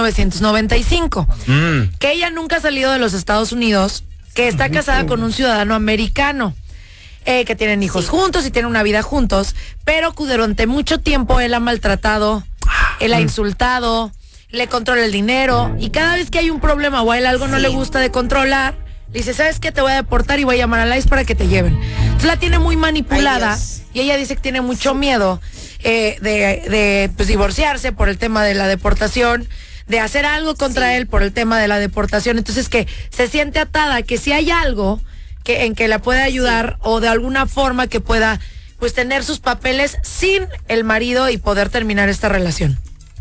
1995, que ella nunca ha salido de los Estados Unidos, que está casada con un ciudadano americano, que tienen hijos juntos y tienen una vida juntos, pero que durante mucho tiempo él ha maltratado, él ha insultado, le controla el dinero, y cada vez que hay un problema o a él algo no le gusta de controlar, le dice, ¿sabes qué? Te voy a deportar y voy a llamar a la ICE para que te lleven. Entonces la tiene muy manipulada y ella dice que tiene mucho miedo de pues, divorciarse por el tema de la deportación, de hacer algo contra él por el tema de la deportación. Entonces que se siente atada, que si hay algo en que la pueda ayudar o de alguna forma que pueda pues tener sus papeles sin el marido y poder terminar esta relación.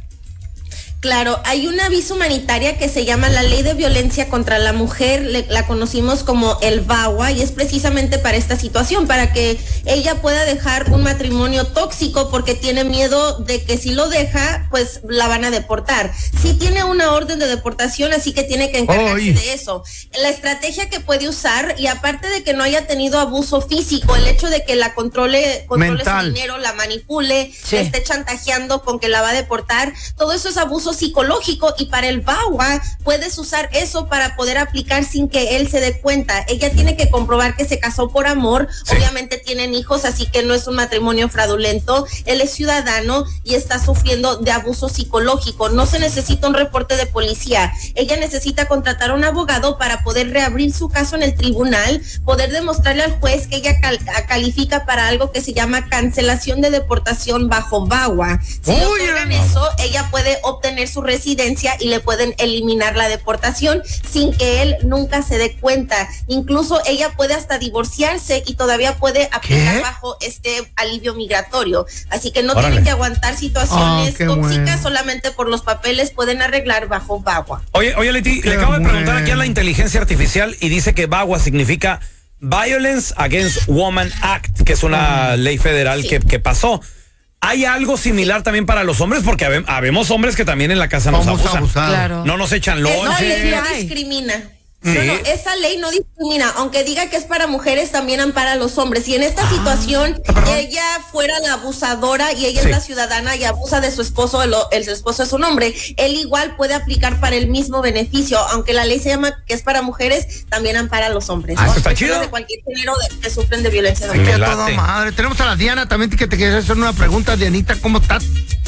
Claro, hay una visa humanitaria que se llama la Ley de Violencia contra la Mujer, la conocimos como el VAWA, y es precisamente para esta situación, para que ella pueda dejar un matrimonio tóxico porque tiene miedo de que si lo deja, pues la van a deportar. Sí tiene una orden de deportación, así que tiene que encargarse de eso. La estrategia que puede usar, y aparte de que no haya tenido abuso físico, el hecho de que la controle su dinero, la manipule, le esté chantajeando con que la va a deportar, todo eso es abuso psicológico, y para el VAWA puedes usar eso para poder aplicar sin que él se dé cuenta. Ella tiene que comprobar que se casó por amor, obviamente tienen hijos, así que no es un matrimonio fraudulento, él es ciudadano y está sufriendo de abuso psicológico. No se necesita un reporte de policía, ella necesita contratar a un abogado para poder reabrir su caso en el tribunal, poder demostrarle al juez que ella califica para algo que se llama cancelación de deportación bajo VAWA. Si le otorgan eso, ella puede obtener su residencia y le pueden eliminar la deportación sin que él nunca se dé cuenta. Incluso ella puede hasta divorciarse y todavía puede aplicar bajo este alivio migratorio. Así que no tienen que aguantar situaciones tóxicas, solamente por los papeles pueden arreglar bajo VAWA. Oye Leti, le acabo de preguntar aquí a la inteligencia artificial y dice que VAWA significa Violence Against Women Act, que es una ley federal que pasó. ¿Hay algo similar también para los hombres? Porque habemos hombres que también en la casa nos abusan. Claro. No nos echan lonche. No discrimina. No, esa ley no discrimina, aunque diga que es para mujeres, también ampara a los hombres. Y en esta situación, ella fuera la abusadora y ella es la ciudadana y abusa de su esposo, su esposo es un hombre, él igual puede aplicar para el mismo beneficio, aunque la ley se llama que es para mujeres, también ampara a los hombres. Eso está chido. De cualquier género que sufren de violencia doméstica. Toda madre. Tenemos a la Diana también, que te quería hacer una pregunta. Dianita, ¿cómo estás?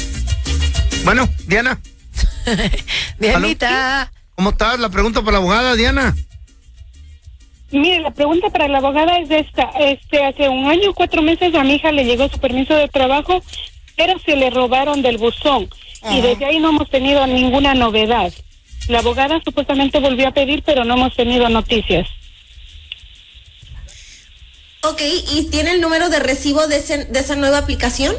Bueno, Diana. Dianita. ¿Aló? ¿Cómo estás? La pregunta para la abogada, Diana. Mire, la pregunta para la abogada es esta. Hace 1 año, 4 meses a mi hija le llegó su permiso de trabajo, pero se le robaron del buzón. Y desde ahí no hemos tenido ninguna novedad. La abogada supuestamente volvió a pedir, pero no hemos tenido noticias. Ok, ¿y tiene el número de recibo de esa nueva aplicación?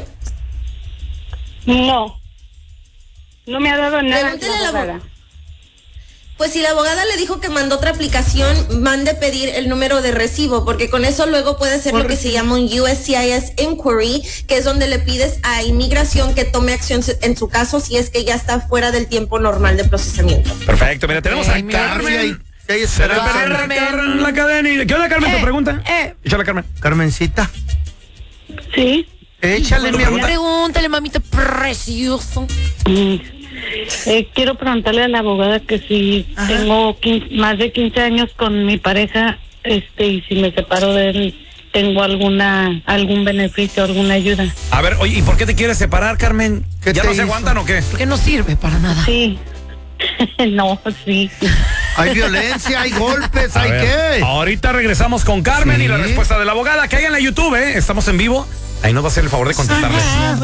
No me ha dado nada. Pregúntele a la abogada. Pues si la abogada le dijo que mandó otra aplicación, mande pedir el número de recibo, porque con eso luego puede ser lo que se llama un USCIS Inquiry, que es donde le pides a inmigración que tome acción en su caso si es que ya está fuera del tiempo normal de procesamiento. Perfecto, mira, tenemos a Carmen. Carmen, la cadena. ¿Qué onda, Carmen? ¿Tu pregunta? Échale, Carmen. Carmencita. Sí. Échale, mi amor. Pregúntale, mamita precioso. Quiero preguntarle a la abogada que si tengo más de 15 años con mi pareja, y si me separo de él, ¿tengo algún beneficio, alguna ayuda? A ver, oye, ¿y por qué te quieres separar, Carmen? ¿Ya no se aguantan o qué? Porque no sirve para nada. Sí. No, sí. Hay violencia, hay golpes, hay qué. Ahorita regresamos con Carmen y la respuesta de la abogada. Cáiganle a YouTube, estamos en vivo. Ahí nos va a hacer el favor de contestarles.